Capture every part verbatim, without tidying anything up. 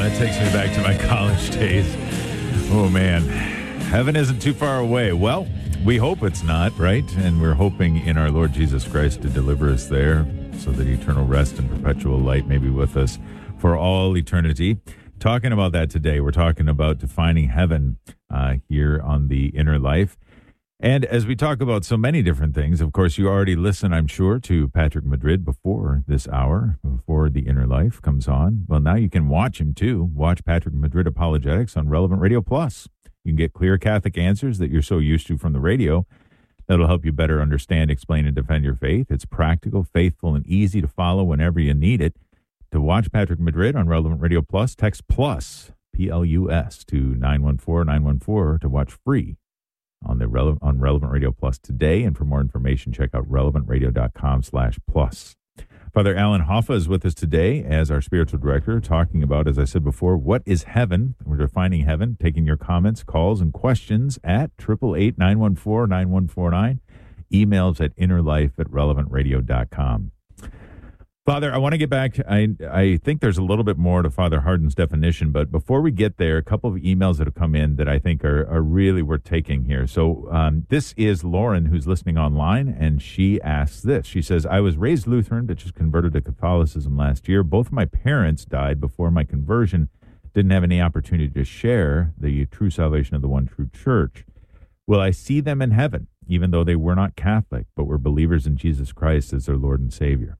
that takes me back to my college days. Oh, man. Heaven isn't too far away. Well, we hope it's not, right? And we're hoping in our Lord Jesus Christ to deliver us there so that eternal rest and perpetual light may be with us for all eternity. Talking about that today, we're talking about defining heaven uh, here on The Inner Life. And as we talk about so many different things, of course, you already listen, I'm sure, to Patrick Madrid before this hour, before The Inner Life comes on. Well, now you can watch him, too. Watch Patrick Madrid Apologetics on Relevant Radio Plus. You can get clear Catholic answers that you're so used to from the radio. That'll help you better understand, explain, and defend your faith. It's practical, faithful, and easy to follow whenever you need it. To watch Patrick Madrid on Relevant Radio Plus, text PLUS, P L U S, to nine one four nine one four to watch free on the Rele- on Relevant Radio Plus today. And for more information, check out relevantradio.com slash plus. Father Alan Hoffa is with us today as our spiritual director, talking about, as I said before, what is heaven? We're defining heaven, taking your comments, calls, and questions at eight eight eight, nine one four, nine one four nine, emails at innerlife at relevantradio dot com. Father, I want to get back. I I think there's a little bit more to Father Hardon's definition, but before we get there, a couple of emails that have come in that I think are, are really worth taking here. So um, this is Lauren, who's listening online, and she asks this. She says, I was raised Lutheran, but just converted to Catholicism last year. Both of my parents died before my conversion. Didn't have any opportunity to share the true salvation of the one true church. Will I see them in heaven, even though they were not Catholic, but were believers in Jesus Christ as their Lord and Savior?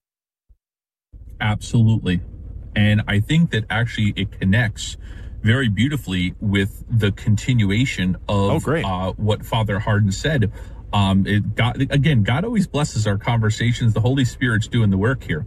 Absolutely. And I think that actually it connects very beautifully with the continuation of oh, great. Uh, what Father Hardon said. Um, it God, again, God always blesses our conversations. The Holy Spirit's doing the work here.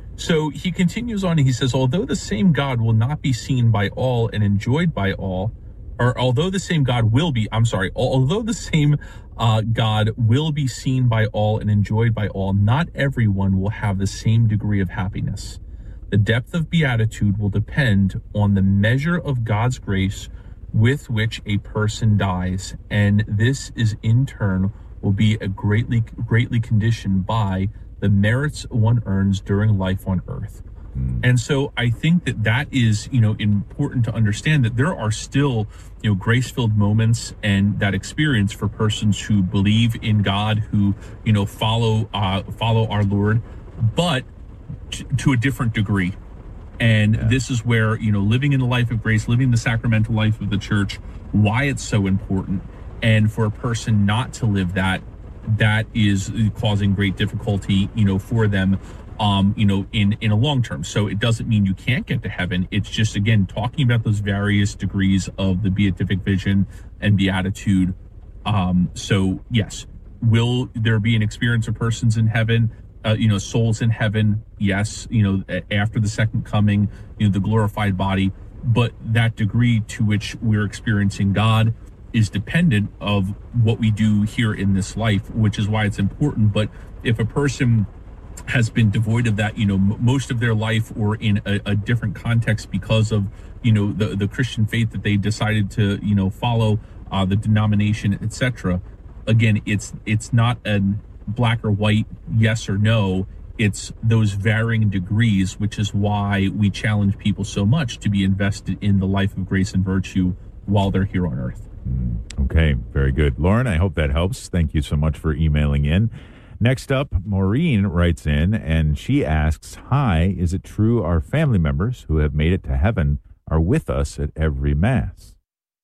So he continues on and he says, although the same God will not be seen by all and enjoyed by all, or although the same God will be, I'm sorry, although the same uh, God will be seen by all and enjoyed by all, not everyone will have the same degree of happiness. The depth of beatitude will depend on the measure of God's grace with which a person dies, and this is in turn will be a greatly, greatly conditioned by the merits one earns during life on earth. And so I think that that is, you know, important to understand that there are still, you know, grace-filled moments and that experience for persons who believe in God, who, you know, follow, uh, follow our Lord, but t- to a different degree. And yeah. This is where, you know, living in the life of grace, living the sacramental life of the church, why it's so important. And for a person not to live that, that is causing great difficulty, you know, for them. Um, you know, in, in a long term. So it doesn't mean you can't get to heaven. It's just, again, talking about those various degrees of the beatific vision and beatitude. Um, so, yes, will there be an experience of persons in heaven, uh, you know, souls in heaven? Yes, you know, after the second coming, you know, the glorified body. But that degree to which we're experiencing God is dependent of what we do here in this life, which is why it's important. But if a person has been devoid of that, you know, m- most of their life or in a, a different context because of, you know, the, the Christian faith that they decided to, you know, follow, uh, the denomination, et cetera. Again, it's it's not a black or white, yes or no. It's those varying degrees, which is why we challenge people so much to be invested in the life of grace and virtue while they're here on earth. Okay, very good. Lauren, I hope that helps. Thank you so much for emailing in. Next up, Maureen writes in, and she asks, hi, is it true our family members who have made it to heaven are with us at every Mass?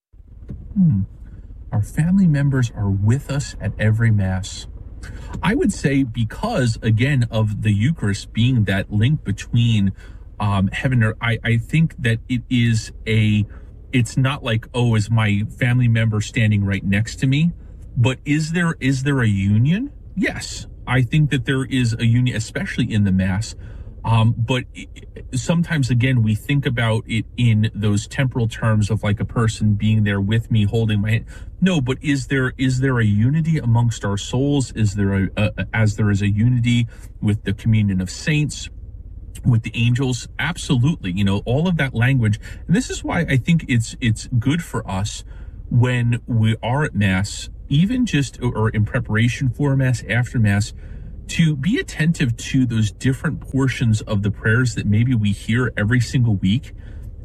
Hmm. Our family members are with us at every Mass. I would say because, again, of the Eucharist being that link between um, heaven and earth, I, I think that it is a, it's not like, oh, is my family member standing right next to me? But is there is there a union? Yes, I think that there is a union, especially in the Mass. Um, but it, sometimes, again, we think about it in those temporal terms of like a person being there with me, holding my hand. No, but is there is there a unity amongst our souls? Is there a, a as there is a unity with the communion of saints, with the angels? Absolutely. You know, all of that language. And this is why I think it's it's good for us when we are at Mass, even just or in preparation for Mass, after Mass, to be attentive to those different portions of the prayers that maybe we hear every single week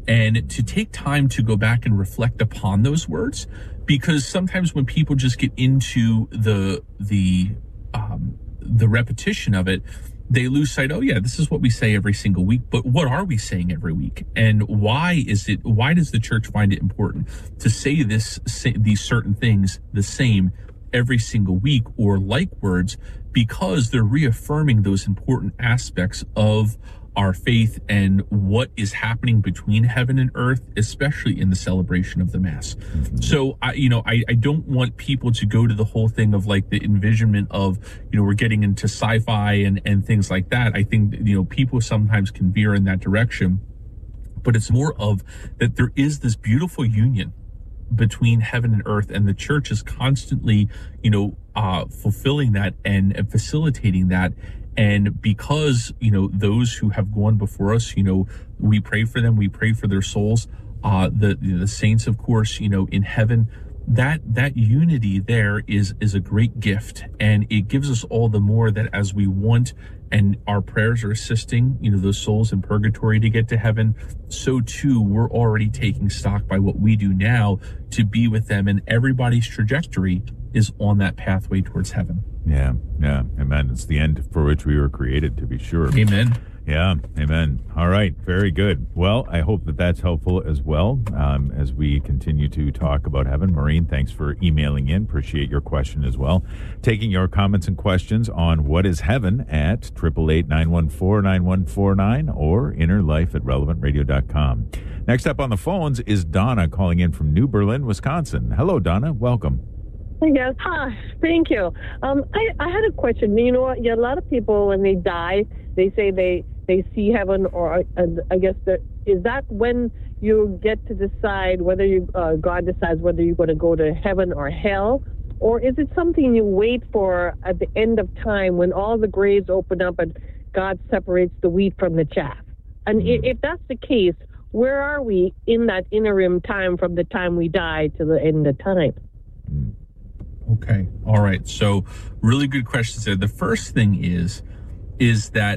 and to take time to go back and reflect upon those words, because sometimes when people just get into the the um, the repetition of it, they lose sight. Oh yeah, this is what we say every single week, but what are we saying every week, and why is it? Why does the church find it important to say this, say these certain things the same every single week, or like words? Because they're reaffirming those important aspects of our faith and what is happening between heaven and earth, especially in the celebration of the Mass. Mm-hmm. So, I, you know, I, I don't want people to go to the whole thing of like the envisionment of, you know, we're getting into sci-fi and, and things like that. I think, you know, people sometimes can veer in that direction, but it's more of that there is this beautiful union between heaven and earth, and the church is constantly, you know, uh, fulfilling that and, and facilitating that. And because, you know, those who have gone before us, you know, we pray for them, we pray for their souls, uh, the, the saints, of course, you know, in heaven, that, that unity there is, is a great gift. And it gives us all the more that as we want, and our prayers are assisting, you know, those souls in purgatory to get to heaven, so too, we're already taking stock by what we do now to be with them. And everybody's trajectory is on that pathway towards heaven. Yeah, yeah, amen. It's the end for which we were created, to be sure. Amen. Yeah, amen. All right, very good. Well, I hope that that's helpful as well um, as we continue to talk about heaven. Maureen, thanks for emailing in. Appreciate your question as well. Taking your comments and questions on what is heaven at eight eight eight, nine one four, nine one four nine or innerlife at relevant radio dot com. Next up on the phones is Donna calling in from New Berlin, Wisconsin. Hello, Donna. Welcome. Yes, hi. Thank you. Um, I, I had a question. You know what? Yeah, a lot of people, when they die, they say they, they see heaven, or uh, I guess, that, is that when you get to decide whether you, uh, God decides whether you're going to go to heaven or hell? Or is it something you wait for at the end of time when all the graves open up and God separates the wheat from the chaff? And mm-hmm. if that's the case, where are we in that interim time from the time we die to the end of time? Mm-hmm. Okay. All right. So really good questions there. The first thing is, is that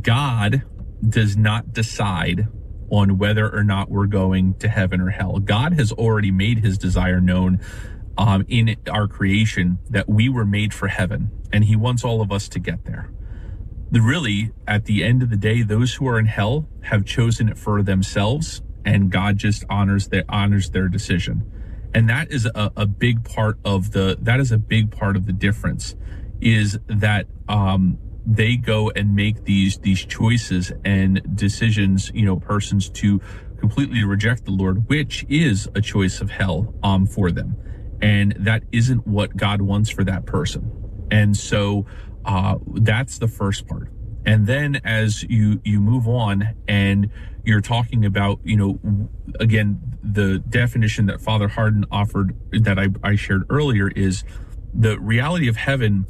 God does not decide on whether or not we're going to heaven or hell. God has already made his desire known um, in our creation that we were made for heaven, and he wants all of us to get there. The really, at the end of the day, those who are in hell have chosen it for themselves, and God just honors their, honors their decision. And that is a, a big part of the, that is a big part of the difference, is that, um, they go and make these, these choices and decisions, you know, persons to completely reject the Lord, which is a choice of hell, um, for them. And that isn't what God wants for that person. And so, uh, that's the first part. And then as you, you move on and you're talking about, you know, again, the definition that Father Hardon offered that I, I shared earlier is the reality of heaven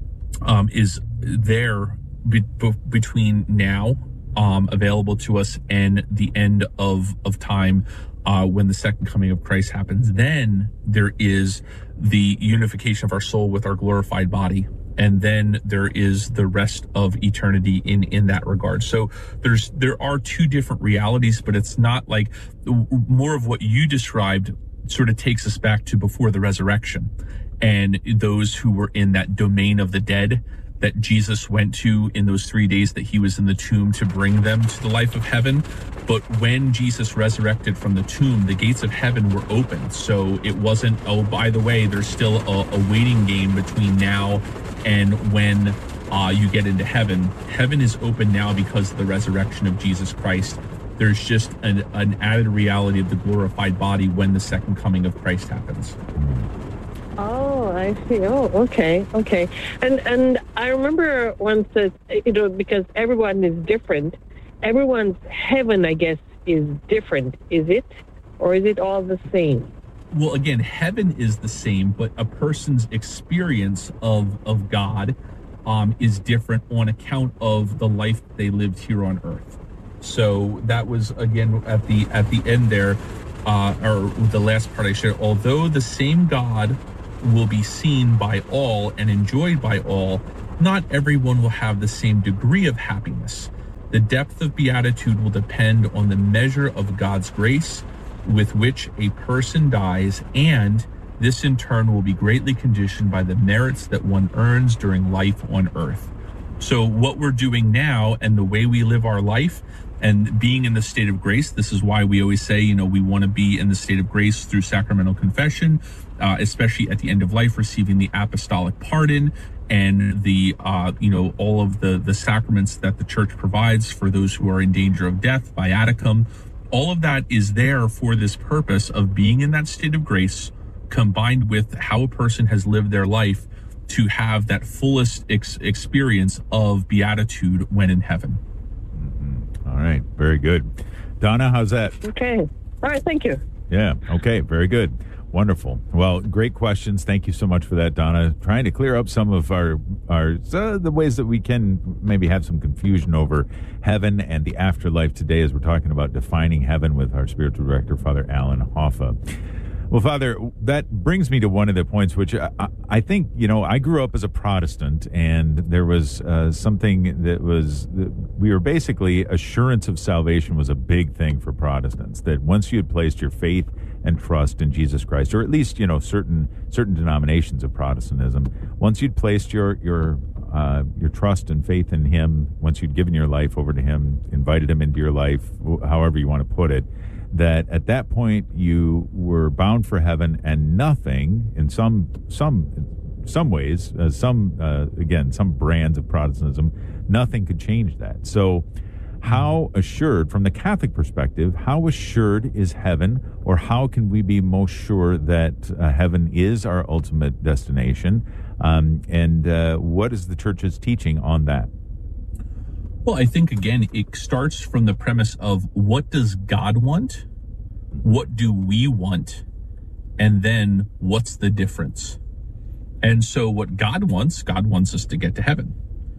um, is there be, be, between now um, available to us and the end of, of time uh, when the second coming of Christ happens. Then there is the unification of our soul with our glorified body. And then there is the rest of eternity in, in that regard. So there's, there are two different realities, but it's not like more of what you described sort of takes us back to before the resurrection and those who were in that domain of the dead that Jesus went to in those three days that he was in the tomb to bring them to the life of heaven. But when Jesus resurrected from the tomb, the gates of heaven were open. So it wasn't, oh, by the way, there's still a, a waiting game between now and when uh, you get into heaven. Heaven is open now because of the resurrection of Jesus Christ. There's just an, an added reality of the glorified body when the second coming of Christ happens. Oh, I see. Oh, okay, okay. And and I remember once that, you know, because everyone is different, everyone's heaven, I guess, is different. Is it? Or is it all the same? Well, again, heaven is the same, but a person's experience of, of God um, is different on account of the life they lived here on earth. So that was, again, at the at the end there, uh, or the last part I shared, although the same God will be seen by all and enjoyed by all, not everyone will have the same degree of happiness. The depth of beatitude will depend on the measure of God's grace with which a person dies, and this in turn will be greatly conditioned by the merits that one earns during life on earth. So what we're doing now and the way we live our life and being in the state of grace, this is why we always say, you know, we want to be in the state of grace through sacramental confession, uh, especially at the end of life, receiving the apostolic pardon and the, uh, you know, all of the, the sacraments that the church provides for those who are in danger of death, viaticum. All of that is there for this purpose of being in that state of grace, combined with how a person has lived their life to have that fullest ex- experience of beatitude when in heaven. All right. Very good. Donna, how's that? Okay. All right. Thank you. Yeah. Okay. Very good. Wonderful. Well, great questions. Thank you so much for that, Donna. Trying to clear up some of our, our uh, the ways that we can maybe have some confusion over heaven and the afterlife today as we're talking about defining heaven with our spiritual director, Father Alan Hoffa. Well, Father, that brings me to one of the points which I, I think, you know, I grew up as a Protestant, and there was uh, something that was, that we were basically, assurance of salvation was a big thing for Protestants, that once you had placed your faith and trust in Jesus Christ, or at least, you know, certain certain denominations of Protestantism, once you'd placed your your uh, your trust and faith in Him, once you'd given your life over to Him, invited Him into your life, however you want to put it, that at that point you were bound for heaven, and nothing, in some some some ways, uh, some uh, again some brands of Protestantism, nothing could change that. So how assured, from the Catholic perspective, how assured is heaven, or how can we be most sure that uh, heaven is our ultimate destination? Um, and uh, what is the Church's teaching on that? Well, I think, again, it starts from the premise of what does God want? What do we want? And then what's the difference? And so what God wants, God wants us to get to heaven.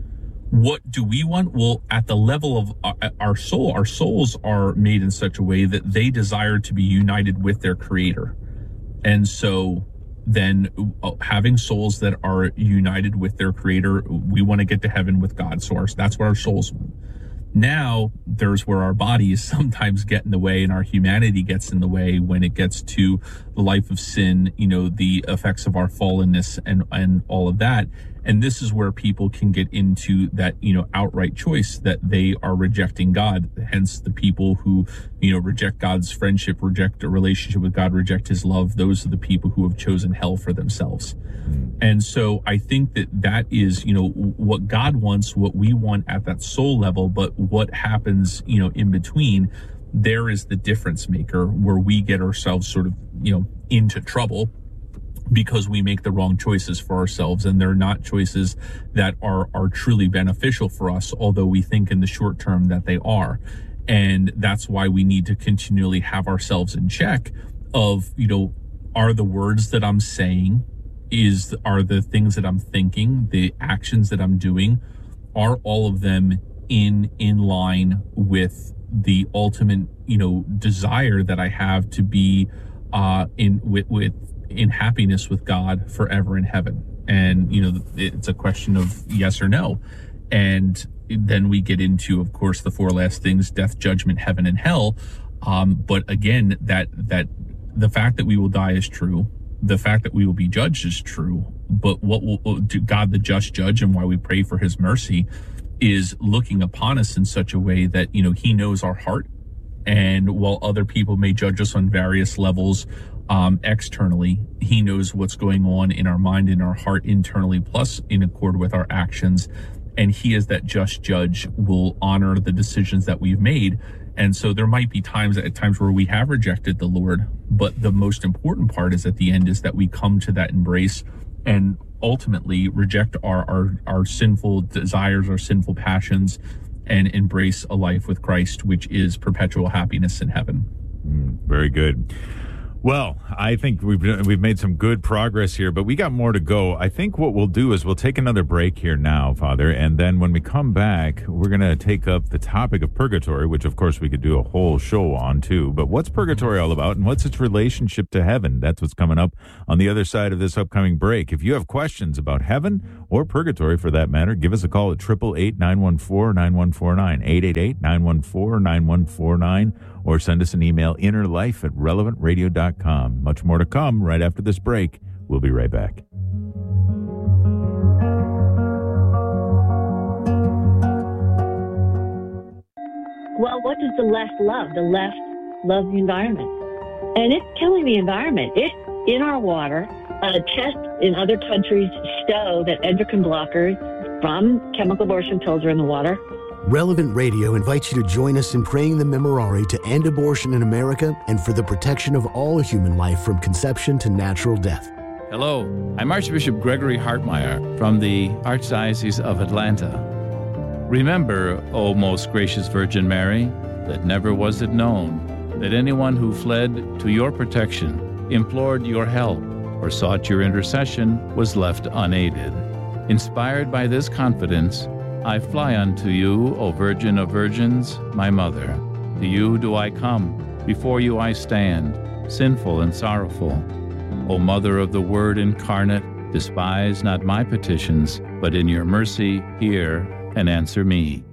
What do we want? Well, at the level of our, our soul, our souls are made in such a way that they desire to be united with their Creator. And so then uh, having souls that are united with their Creator, we want to get to heaven with God. So our, that's what our souls want. Now, there's where our bodies sometimes get in the way and our humanity gets in the way when it gets to the life of sin, you know, the effects of our fallenness and, and all of that. And this is where people can get into that, you know, outright choice that they are rejecting God. Hence the people who, you know, reject God's friendship, reject a relationship with God, reject His love. Those are the people who have chosen hell for themselves. And so I think that that is, you know, what God wants, what we want at that soul level, but what happens, you know, in between, there is the difference maker where we get ourselves sort of, you know, into trouble because we make the wrong choices for ourselves, and they're not choices that are, are truly beneficial for us, although we think in the short term that they are. And that's why we need to continually have ourselves in check of, you know, are the words that I'm saying, is are the things that I'm thinking, the actions that I'm doing, are all of them in in line with the ultimate, you know, desire that I have to be uh in with with in happiness with God forever in heaven? And, you know, it's a question of yes or no. And then we get into, of course, the four last things: death, judgment, heaven, and hell. Um, but again, that that the fact that we will die is true. The fact that we will be judged is true, but what will do God, the just judge, and why we pray for His mercy, is looking upon us in such a way that, you know, He knows our heart. And while other people may judge us on various levels um, externally, He knows what's going on in our mind, in our heart, internally, plus in accord with our actions. And He, as that just judge, will honor the decisions that we've made. And so there might be times at times where we have rejected the Lord, but the most important part is at the end is that we come to that embrace and ultimately reject our, our, our sinful desires, our sinful passions, and embrace a life with Christ, which is perpetual happiness in heaven. Mm, very good. Well, I think we've we've made some good progress here, but we got more to go. I think what we'll do is we'll take another break here now, Father, and then when we come back, we're going to take up the topic of purgatory, which of course we could do a whole show on too. But what's purgatory all about, and what's its relationship to heaven? That's what's coming up on the other side of this upcoming break. If you have questions about heaven or purgatory for that matter, give us a call at eight eight eight, nine one four, nine one four nine, eight eight eight, nine one four, nine one four nine, or send us an email, innerlife at relevant radio dot com. Much more to come right after this break. We'll be right back. Well, what does the left love? The left loves the environment. And it's killing the environment. It, in our water, uh, tests in other countries show that endocrine blockers from chemical abortion pills are in the water. Relevant Radio invites you to join us in praying the Memorare to end abortion in America and for the protection of all human life from conception to natural death. Hello, I'm Archbishop Gregory Hartmeyer from the Archdiocese of Atlanta. Remember, O most gracious Virgin Mary, that never was it known that anyone who fled to your protection, implored your help, or sought your intercession was left unaided. Inspired by this confidence, I fly unto you, O Virgin of Virgins, my Mother. To you do I come, before you I stand, sinful and sorrowful. O Mother of the Word incarnate, despise not my petitions, but in your mercy hear and answer me.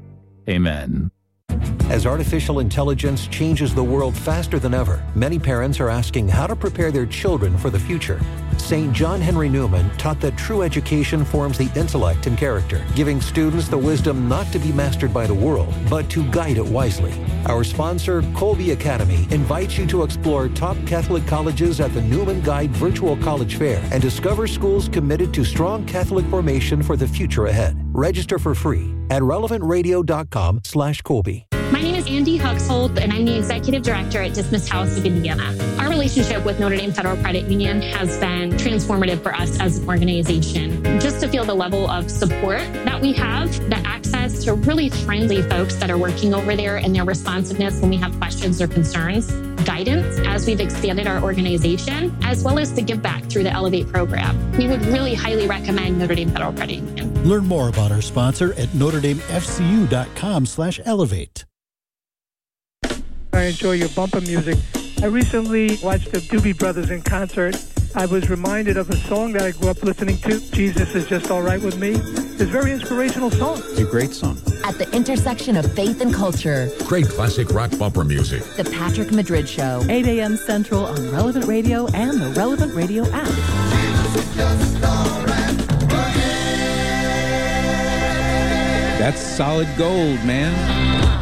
Amen. As artificial intelligence changes the world faster than ever, many parents are asking how to prepare their children for the future. Saint John Henry Newman taught that true education forms the intellect and character, giving students the wisdom not to be mastered by the world, but to guide it wisely. Our sponsor, Colby Academy, invites you to explore top Catholic colleges at the Newman Guide Virtual College Fair and discover schools committed to strong Catholic formation for the future ahead. Register for free at relevant radio dot com slash Colby. My name is Andy Huxhold, and I'm the Executive Director at Dismiss House of Indiana. Our relationship with Notre Dame Federal Credit Union has been transformative for us as an organization. Just to feel the level of support that we have, the access to really friendly folks that are working over there, and their responsiveness when we have questions or concerns, guidance as we've expanded our organization, as well as the give back through the Elevate program. We would really highly recommend Notre Dame Federal Credit Union. Learn more about our sponsor at notre dame f c u dot com slash elevate. I enjoy your bumper music. I recently watched the Doobie Brothers in concert. I was reminded of a song that I grew up listening to, Jesus Is Just All Right With Me. It's a very inspirational song. It's a great song. At the intersection of faith and culture. Great classic rock bumper music. The Patrick Madrid Show. eight a.m. Central on Relevant Radio and the Relevant Radio app. Jesus is just all right with me. That's solid gold, man.